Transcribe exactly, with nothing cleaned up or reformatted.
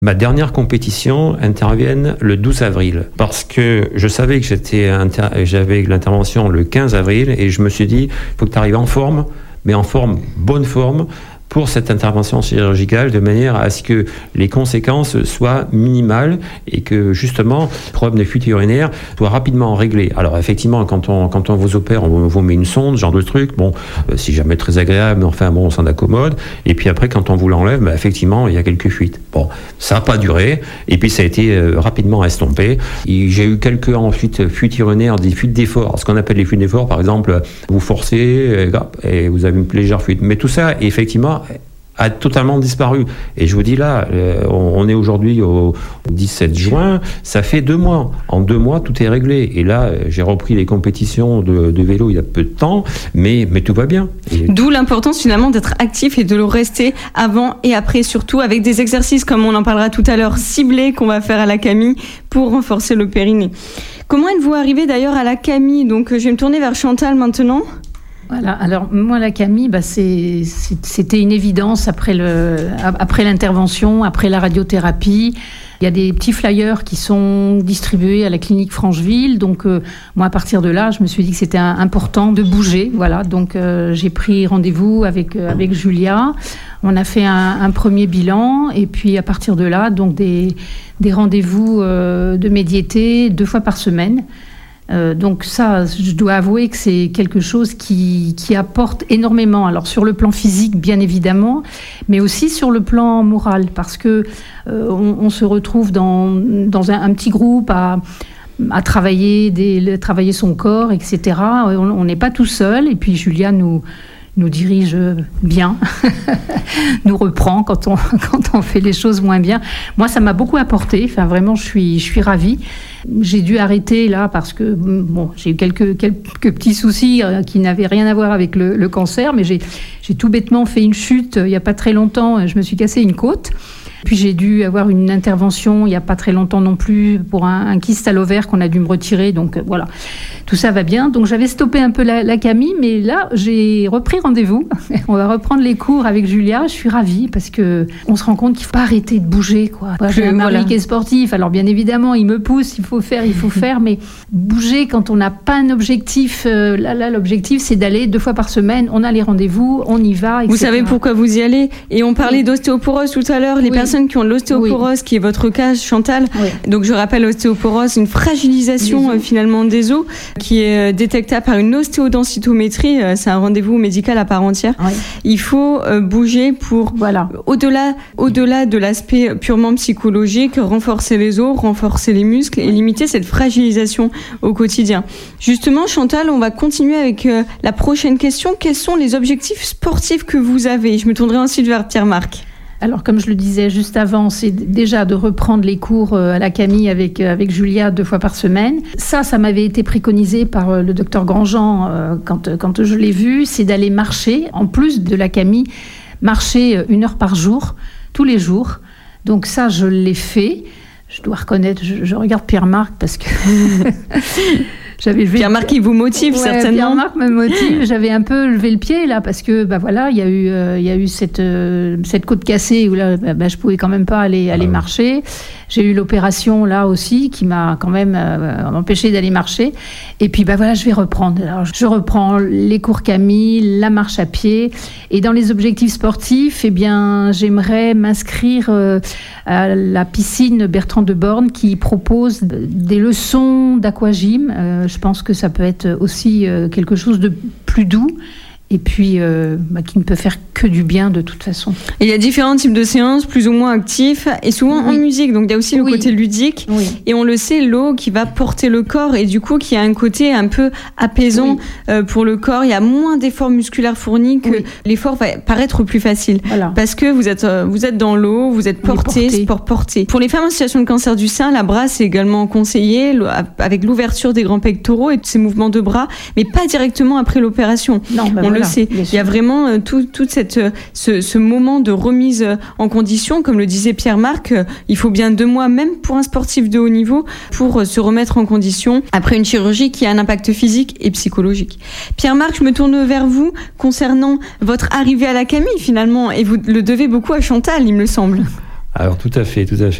Ma dernière compétition intervient le douze avril parce que je savais que j'étais inter- j'avais l'intervention le quinze avril et je me suis dit, il faut que tu arrives en forme, mais en forme, bonne forme, pour cette intervention chirurgicale de manière à ce que les conséquences soient minimales et que justement le problème de fuite urinaire soit rapidement réglé. Alors effectivement, quand on, quand on vous opère, on vous met une sonde, ce genre de truc, bon, euh, c'est jamais très agréable, mais enfin bon, on s'en accommode. Et puis après, quand on vous l'enlève, bah, effectivement, il y a quelques fuites. Bon, ça n'a pas duré, et puis ça a été euh, rapidement estompé. Et j'ai eu quelques ensuite fuites urinaires, des fuites d'effort. Ce qu'on appelle les fuites d'effort, par exemple, vous forcez et, et vous avez une légère fuite. Mais tout ça, effectivement, a totalement disparu. Et je vous dis là, euh, on est aujourd'hui au dix-sept juin, ça fait deux mois. En deux mois, tout est réglé. Et là, j'ai repris les compétitions de, de vélo il y a peu de temps, mais, mais tout va bien. Et... D'où l'importance finalement d'être actif et de le rester avant et après, surtout avec des exercices, comme on en parlera tout à l'heure, ciblés qu'on va faire à la Camille pour renforcer le périnée. Comment êtes-vous arrivé d'ailleurs à la Camille ? Donc, je vais me tourner vers Chantal maintenant. Voilà, alors moi la Camille, bah, c'est, c'est, c'était une évidence après, le, après l'intervention, après la radiothérapie. Il y a des petits flyers qui sont distribués à la clinique Francheville. Donc euh, moi à partir de là, je me suis dit que c'était un, important de bouger. Voilà, donc euh, j'ai pris rendez-vous avec, euh, avec Julia. On a fait un, un premier bilan et puis à partir de là, donc des, des rendez-vous euh, de médiété deux fois par semaine. Euh, donc ça, je dois avouer que c'est quelque chose qui, qui apporte énormément. Alors sur le plan physique, bien évidemment, mais aussi sur le plan moral, parce que euh, on, on se retrouve dans, dans un, un petit groupe à, à travailler, des, travailler son corps, et cetera. On n'est pas tout seul. Et puis Julia nous nous dirige bien, nous reprend quand on, quand on fait les choses moins bien. Moi, ça m'a beaucoup apporté. Enfin, vraiment, je suis, je suis ravie. J'ai dû arrêter là parce que bon, j'ai eu quelques, quelques petits soucis euh, qui n'avaient rien à voir avec le, le cancer, mais j'ai, j'ai tout bêtement fait une chute euh, il n'y a pas très longtemps. Je me suis cassé une côte. Puis j'ai dû avoir une intervention il n'y a pas très longtemps non plus pour un, un kyste à l'ovaire qu'on a dû me retirer. Donc euh, voilà, tout ça va bien. Donc j'avais stoppé un peu la, la Camille, mais là j'ai repris rendez-vous. On va reprendre les cours avec Julia. Je suis ravie parce que on se rend compte qu'il ne faut pas arrêter de bouger, quoi. J'ai un mari qui est sportif, alors bien évidemment il me pousse, il faut faire, il faut faire, mais bouger quand on n'a pas un objectif. Euh, là, là, l'objectif c'est d'aller deux fois par semaine. On a les rendez-vous, on y va, et cetera. Vous savez pourquoi vous y allez. Et on parlait oui. d'ostéoporose tout à l'heure. Les oui. personnes qui ont de l'ostéoporose, oui. qui est votre cas, Chantal. Oui. Donc je rappelle, l'ostéoporose, une fragilisation euh, finalement des os qui est euh, détectable par une ostéodensitométrie. Euh, c'est un rendez-vous médical à part entière. Oui. Il faut euh, bouger pour, voilà. au-delà, au-delà de l'aspect purement psychologique, renforcer les os, renforcer les muscles et limiter cette fragilisation au quotidien. Justement, Chantal, on va continuer avec euh, la prochaine question. Quels sont les objectifs sportifs que vous avez ? Je me tournerai ensuite vers Pierre-Marc. Alors, comme je le disais juste avant, c'est déjà de reprendre les cours à la Camille avec, avec Julia deux fois par semaine. Ça, ça m'avait été préconisé par le docteur Grandjean euh, quand, quand je l'ai vu, c'est d'aller marcher, en plus de la Camille, marcher une heure par jour, tous les jours. Donc ça, je l'ai fait. Je dois reconnaître, je, je regarde Pierre-Marc parce que... J'avais levé Pierre-Marc, il vous motive, ouais, certainement. Pierre-Marc me motive. J'avais un peu levé le pied là parce que bah voilà, il y a eu euh, il y a eu cette euh, cette côte cassée où là bah, bah, je pouvais quand même pas aller aller marcher. J'ai eu l'opération là aussi qui m'a quand même euh, empêché d'aller marcher. Et puis bah voilà, je vais reprendre. Alors, je reprends les cours Camille, la marche à pied. Et dans les objectifs sportifs, eh bien, j'aimerais m'inscrire euh, à la piscine Bertrand de Born qui propose des leçons d'aquagym. Euh, je pense que ça peut être aussi euh, quelque chose de plus doux. Et puis, euh, bah, qui ne peut faire que du bien de toute façon. Et il y a différents types de séances, plus ou moins actifs, et souvent oui. en musique. Donc, il y a aussi le oui. côté ludique. Oui. Et on le sait, l'eau qui va porter le corps, et du coup, qui a un côté un peu apaisant oui. euh, pour le corps. Il y a moins d'efforts musculaires fournis, que oui. l'effort va paraître plus facile. Voilà. Parce que vous êtes, euh, vous êtes dans l'eau, vous êtes porté, porté. sport porté. Pour les femmes en situation de cancer du sein, la brasse est également conseillée, avec l'ouverture des grands pectoraux et ces mouvements de bras, mais pas directement après l'opération. Non, bah on voilà. le sait. Il y a vraiment euh, tout, toute cette, euh, ce, ce moment de remise euh, en condition. Comme le disait Pierre-Marc, euh, il faut bien deux mois, même pour un sportif de haut niveau, pour euh, se remettre en condition après une chirurgie qui a un impact physique et psychologique. Pierre-Marc, je me tourne vers vous concernant votre arrivée à la Camille finalement, et vous le devez beaucoup à Chantal, il me semble. Alors tout à fait, tout à fait.